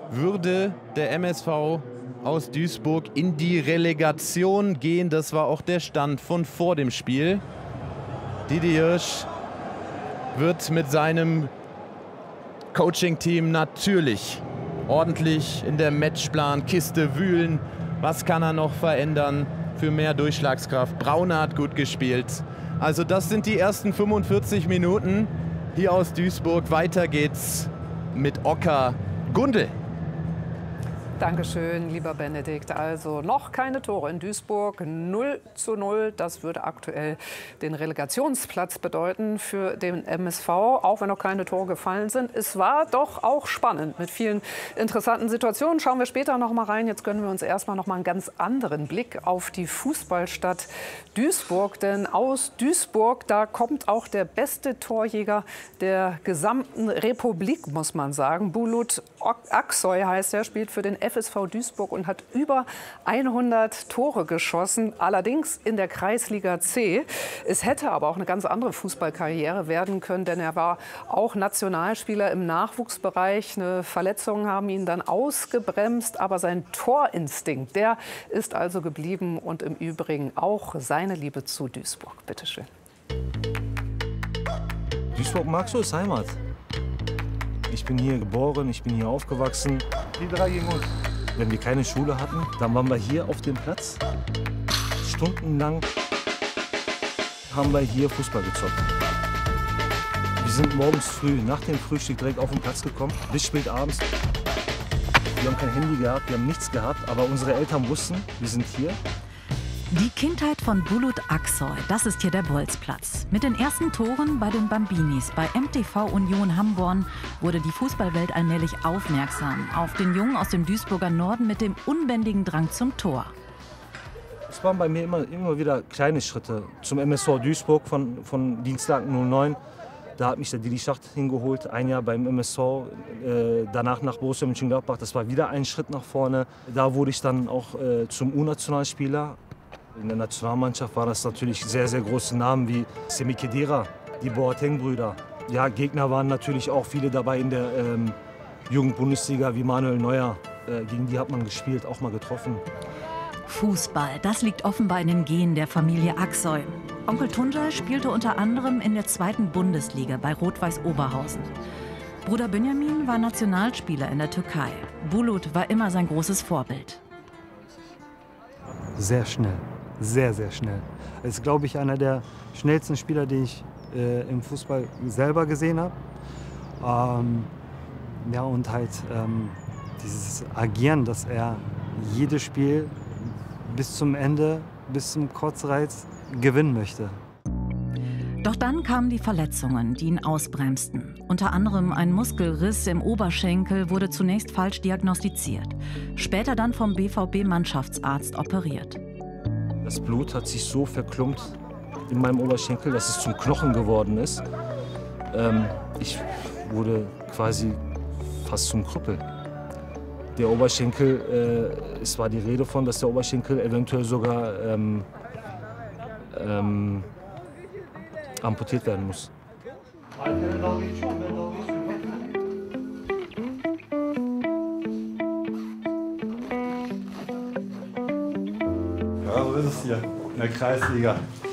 würde der MSV aus Duisburg in die Relegation gehen. Das war auch der Stand von vor dem Spiel. Didi Hirsch wird mit seinem Coaching-Team natürlich ordentlich in der Matchplankiste wühlen. Was kann er noch verändern für mehr Durchschlagskraft? Braune hat gut gespielt. Also das sind die ersten 45 Minuten hier aus Duisburg. Weiter geht's mit Oskar Gundel. Dankeschön, lieber Benedikt. Also noch keine Tore in Duisburg, 0:0. Das würde aktuell den Relegationsplatz bedeuten für den MSV, auch wenn noch keine Tore gefallen sind. Es war doch auch spannend mit vielen interessanten Situationen. Schauen wir später noch mal rein. Jetzt gönnen wir uns erstmal noch mal einen ganz anderen Blick auf die Fußballstadt Duisburg. Denn aus Duisburg, da kommt auch der beste Torjäger der gesamten Republik, muss man sagen. Bulut Aksoy heißt er, spielt für den FSV Duisburg und hat über 100 Tore geschossen, allerdings in der Kreisliga C. Es hätte aber auch eine ganz andere Fußballkarriere werden können, denn er war auch Nationalspieler im Nachwuchsbereich. Eine Verletzung haben ihn dann ausgebremst, aber sein Torinstinkt, der ist also geblieben und im Übrigen auch seine Liebe zu Duisburg. Bitte schön. Duisburg magst du, ist Heimat. Ich bin hier geboren, ich bin hier aufgewachsen. Die 3 gegen uns. Wenn wir keine Schule hatten, dann waren wir hier auf dem Platz. Stundenlang haben wir hier Fußball gezockt. Wir sind morgens früh, nach dem Frühstück direkt auf den Platz gekommen, bis spät abends. Wir haben kein Handy gehabt, wir haben nichts gehabt, aber unsere Eltern wussten, wir sind hier. Die Kindheit von Bulut Aksoy, das ist hier der Bolzplatz. Mit den ersten Toren bei den Bambinis bei MTV Union Hamborn wurde die Fußballwelt allmählich aufmerksam auf den Jungen aus dem Duisburger Norden mit dem unbändigen Drang zum Tor. Es waren bei mir immer wieder kleine Schritte zum MSV Duisburg von Dienstag 09. Da hat mich der Didi Schacht hingeholt, ein Jahr beim MSV, danach nach Borussia Mönchengladbach. Das war wieder ein Schritt nach vorne. Da wurde ich dann auch zum U-Nationalspieler. In der Nationalmannschaft war das natürlich sehr, sehr große Namen wie Semi Khedira, die Boateng-Brüder. Ja, Gegner waren natürlich auch viele dabei in der Jugendbundesliga wie Manuel Neuer. Gegen die hat man gespielt, auch mal getroffen. Fußball, das liegt offenbar in den Genen der Familie Aksoy. Onkel Tuncay spielte unter anderem in der 2. Bundesliga bei Rot-Weiß Oberhausen. Bruder Benjamin war Nationalspieler in der Türkei. Bulut war immer sein großes Vorbild. Sehr schnell. Sehr, sehr schnell. Er ist, glaube ich, einer der schnellsten Spieler, die ich im Fußball selber gesehen habe. Ja, und halt dieses Agieren, dass er jedes Spiel bis zum Ende, bis zum Kotzreiz gewinnen möchte. Doch dann kamen die Verletzungen, die ihn ausbremsten. Unter anderem ein Muskelriss im Oberschenkel wurde zunächst falsch diagnostiziert. Später dann vom BVB-Mannschaftsarzt operiert. Das Blut hat sich so verklumpt in meinem Oberschenkel, dass es zum Knochen geworden ist. Ich wurde quasi fast zum Krüppel. Der Oberschenkel, es war die Rede von, dass der Oberschenkel eventuell sogar amputiert werden muss. Ja, so ist es hier in der Kreisliga.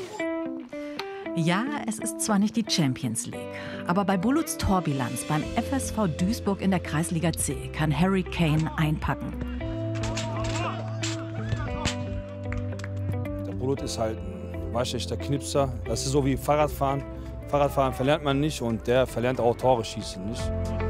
Ja, es ist zwar nicht die Champions League, aber bei Buluts Torbilanz beim FSV Duisburg in der Kreisliga C kann Harry Kane einpacken. Der Bulut ist halt ein waschechter Knipser. Das ist so wie Fahrradfahren. Fahrradfahren verlernt man nicht und der verlernt auch Tore schießen nicht.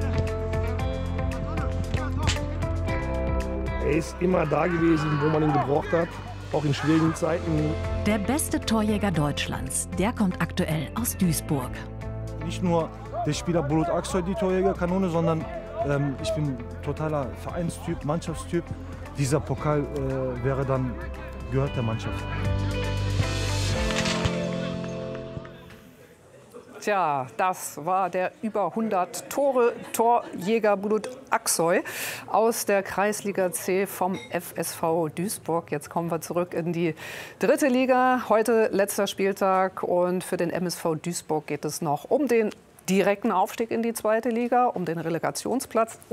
Er ist immer da gewesen, wo man ihn gebraucht hat, auch in schwierigen Zeiten. Der beste Torjäger Deutschlands, der kommt aktuell aus Duisburg. Nicht nur der Spieler Bulut Aksoy, die Torjägerkanone, sondern ich bin totaler Vereinstyp, Mannschaftstyp. Dieser Pokal gehört der Mannschaft. Tja, das war der über 100 Tore Torjäger Bulut Aksoy aus der Kreisliga C vom FSV Duisburg. Jetzt kommen wir zurück in die 3. Liga. Heute letzter Spieltag und für den MSV Duisburg geht es noch um den direkten Aufstieg in die 2. Liga, um den Relegationsplatz.